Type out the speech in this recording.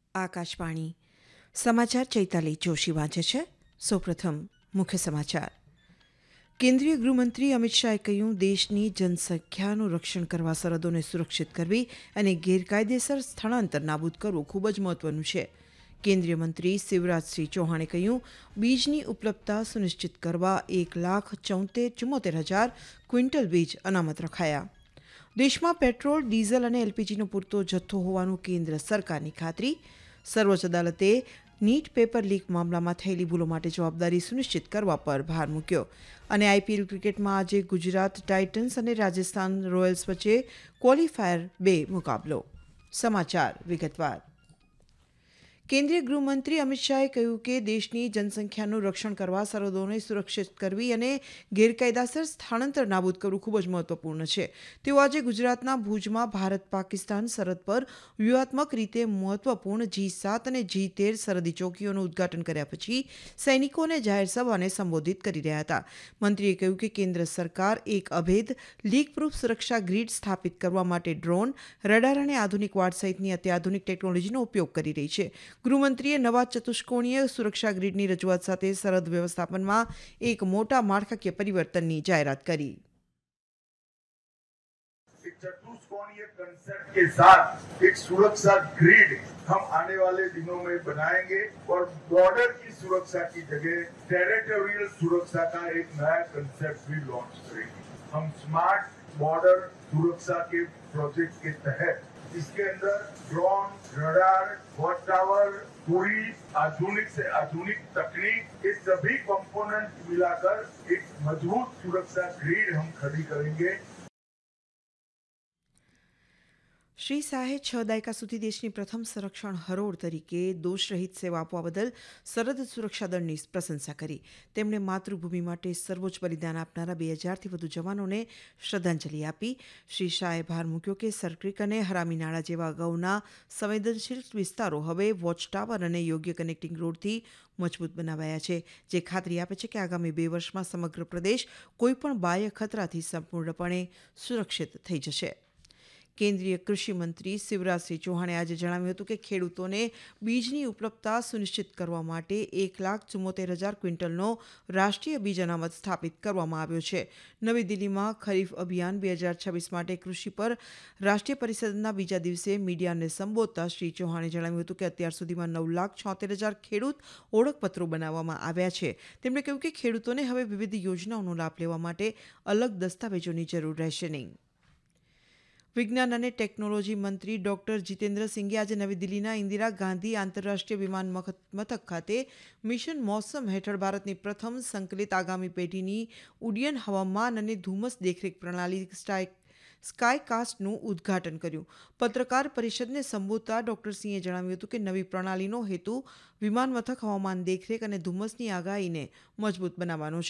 આકાશવાણી સમાચાર ચૈતાલી જોશી વાંચે છે. સૌપ્રથમ મુખ્ય સમાચાર. કેન્દ્રીય ગૃહમંત્રી અમિત શાહે કહ્યું, દેશની જનસંખ્યાનું રક્ષણ કરવા સરહદોને સુરક્ષિત કરવી અને ગેરકાયદેસર સ્થળાંતર નાબૂદ કરવું ખૂબ જ મહત્વનું છે. કેન્દ્રીય મંત્રી શિવરાજસિંહ ચૌહાણે કહ્યું, બીજની ઉપલબ્ધતા સુનિશ્ચિત કરવા 1,74,000 ક્વિન્ટલ બીજ અનામત રખાયા. દેશમાં પેટ્રોલ, ડીઝલ અને એલપીજીનો પૂરતો જથ્થો હોવાનું કેન્દ્ર સરકારની ખાતરી. સર્વોચ્ચ અદાલતે નીટ પેપર લીક મામલામાં થયેલી ભૂલો માટે જવાબદારી સુનિશ્ચિત કરવા પર ભાર મૂક્યો. અને આઈપીએલ ક્રિકેટમાં આજે ગુજરાત ટાઇટન્સ અને રાજસ્થાન રોયલ્સ વચ્ચે ક્વોલિફાયર 2 મુકાબલો. સમાચાર વિગતવાર. કેન્દ્રીય ગૃહમંત્રી અમિત શાહે કહ્યું કે દેશની જનસંખ્યાનું રક્ષણ કરવા સરહદોને સુરક્ષિત કરવી અને ગેરકાયદેસર સ્થળાંતર નાબૂદ કરવું ખૂબ જ મહત્વપૂર્ણ છે. તેઓ આજે ગુજરાતના ભુજમાં ભારત પાકિસ્તાન સરહદ પર વ્યૂહાત્મક રીતે મહત્વપૂર્ણ G7 અને G13 સરહદી ચોકીઓનું ઉદ્ઘાટન કર્યા પછી સૈનિકોને જાહેર સભાને સંબોધિત કરી રહ્યા હતા. મંત્રીએ કહ્યું કે કેન્દ્ર સરકાર એક અભેદ લીક-પ્રૂફ સુરક્ષા ગ્રીડ સ્થાપિત કરવા માટે ડ્રોન, રડાર અને આધુનિક વાડ સહિતની અત્યાધુનિક ટેકનોલોજીનો ઉપયોગ કરી રહી છે. ગૃહમંત્રીએ નવા ચતુષ્કોણીય સુરક્ષા ગ્રીડની રજૂઆત સાથે સરહદ વ્યવસ્થાપનમાં એક મોટા માળખાકીય પરિવર્તનની જાહેરાત કરી. चतुष्कोणीय कंसेप्ट के साथ एक सुरक्षा ग्रिड हम आने वाले दिनों में बनाएंगे और बॉर्डर की सुरक्षा की जगह टेरिटोरियल सुरक्षा का एक नया कंसेप्ट भी लॉन्च करेंगे. हम स्मार्ट बॉर्डर सुरक्षा के प्रोजेक्ट के तहत इसके अंदर ड्रोन, रडार, वॉच टावर, पूरी आधुनिक से आधुनिक तकनीक, ये सभी कंपोनेंट मिलाकर एक मजबूत सुरक्षा ग्रिड हम खड़ी करेंगे. શ્રી શાહે 6 દાયકા સુધી દેશની પ્રથમ સંરક્ષણ હરોળ તરીકે દોષરહિત સેવા આપવા બદલ સરહદ સુરક્ષા દળની પ્રશંસા કરી. તેમણે માતૃભૂમિ માટે સર્વોચ્ચ બલિદાન આપનારા 2000થી વધુ જવાનોને શ્રદ્ધાંજલિ આપી. શ્રી શાહે ભાર મૂક્યો કે સર્કિટ અને હરામી નાળા જેવા અગાઉના સંવેદનશીલ વિસ્તારો હવે વોચ ટાવર અને યોગ્ય કનેક્ટિંગ રોડથી મજબૂત બનાવાયા છે, જે ખાતરી આપે છે કે આગામી 2 વર્ષમાં સમગ્ર પ્રદેશ કોઈપણ બાહ્ય ખતરાથી સંપૂર્ણપણે સુરક્ષિત થઈ જશે. કેન્દ્રીય કૃષિ મંત્રી શિવરાજસિંહ ચૌહાણે આજે જણાવ્યું હતું કે ખેડૂતોને બીજની ઉપલબ્ધતા સુનિશ્ચિત કરવા માટે 1,74,000 ક્વિન્ટલનો રાષ્ટ્રીય બીજ અનામત સ્થાપિત કરવામાં આવ્યો છે. નવી દિલ્હીમાં ખરીફ અભિયાન 2026 માટે કૃષિ પર રાષ્ટ્રીય પરિષદના બીજા દિવસે મીડિયાને સંબોધતા શ્રી ચૌહાણે જણાવ્યું હતું કે અત્યાર સુધીમાં 9,76,000 ખેડૂત ઓળખપત્રો બનાવવામાં આવ્યા છે. તેમણે કહ્યું કે ખેડૂતોને હવે વિવિધ યોજનાઓનો લાભ લેવા માટે અલગ દસ્તાવેજોની જરૂર રહેશે નહીં. વિજ્ઞાન અને ટેકનોલોજી મંત્રી ડોક્ટર જીતેન્દ્ર સિંઘે આજે નવી દિલ્હીના ઇન્દિરા ગાંધી આંતરરાષ્ટ્રીય વિમાન મથક ખાતે મિશન મોસમ હેઠળ ભારતની પ્રથમ સંકલિત આગામી પેઢીની ઉડ્ડયન હવામાન અને ધુમ્મસ દેખરેખ પ્રણાલી સ્કાયકાસ્ટનું ઉદ્ઘાટન કર્યું. પત્રકાર પરિષદને સંબોધતા ડોક્ટર સિંહે જણાવ્યું હતું કે નવી પ્રણાલીનો હેતુ વિમાન મથક હવામાન દેખરેખ અને ધુમ્મસની આગાહીને મજબૂત બનાવવાનો છે.